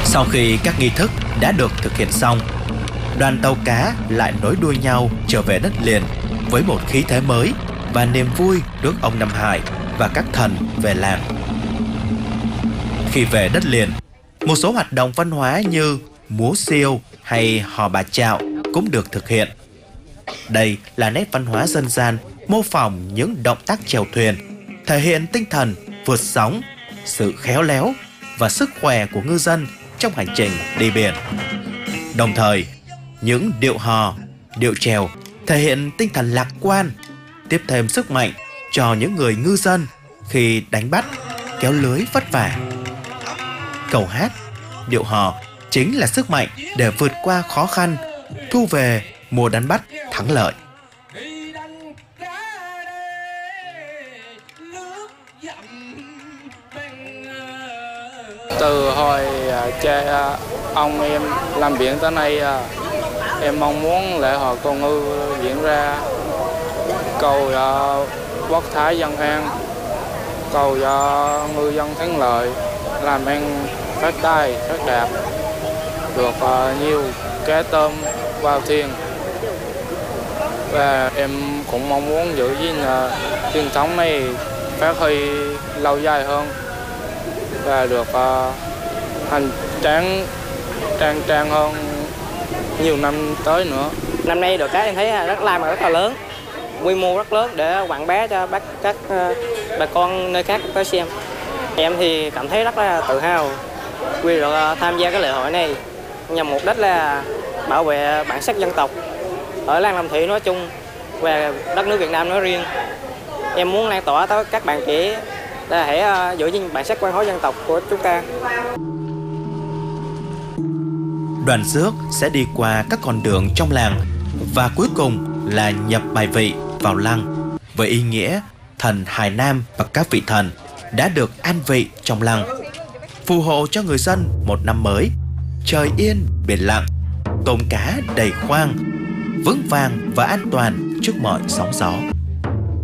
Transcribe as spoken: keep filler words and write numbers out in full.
Sau khi các nghi thức đã được thực hiện xong, đoàn tàu cá lại nối đuôi nhau trở về đất liền với một khí thế mới và niềm vui rước ông Nam Hải và các thần về làng. Khi về đất liền, một số hoạt động văn hóa như múa xiêu hay hò bà chạo cũng được thực hiện. Đây là nét văn hóa dân gian mô phỏng những động tác chèo thuyền, thể hiện tinh thần vượt sóng, sự khéo léo và sức khỏe của ngư dân trong hành trình đi biển. Đồng thời, những điệu hò, điệu chèo thể hiện tinh thần lạc quan, tiếp thêm sức mạnh cho những người ngư dân khi đánh bắt, kéo lưới vất vả. Câu hát, điệu hò chính là sức mạnh để vượt qua khó khăn, thu về mùa đánh bắt thắng lợi. Từ hồi cha ông em làm biển tới nay, em mong muốn lễ hội cầu ngư diễn ra, cầu cho quốc thái dân an, cầu cho ngư dân thắng lợi, làm ăn phát tài phát đạt, được nhiều cá tôm vào thuyền. Và em cũng mong muốn giữ gìn truyền thống này phát huy lâu dài hơn và được uh, hành tráng trang trang hơn nhiều năm tới nữa. Năm nay đội cá em thấy rất làm rất là lớn, quy mô rất lớn để quảng bá cho bác các uh, bà con nơi khác tới xem. Em thì cảm thấy rất là tự hào vì được uh, tham gia cái lễ hội này nhằm mục đích là bảo vệ bản sắc dân tộc ở làng Long Thủy nói chung và đất nước Việt Nam nói riêng. Em muốn lan tỏa tới các bạn trẻ là hãy uh, giữ gìn bản sắc văn hóa dân tộc của chúng ta. Đoàn rước sẽ đi qua các con đường trong làng và cuối cùng là nhập bài vị vào lăng với ý nghĩa thần Hải Nam và các vị thần đã được an vị trong lăng, phù hộ cho người dân một năm mới trời yên biển lặng, tôm cá đầy khoang, vững vàng và an toàn trước mọi sóng gió.